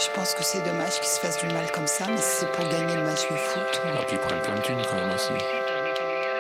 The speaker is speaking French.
Je pense que c'est dommage qu'ils se fassent du mal comme ça, mais si c'est pour gagner le match de foot. Ah, puis ils prennent plein de thunes quand même aussi.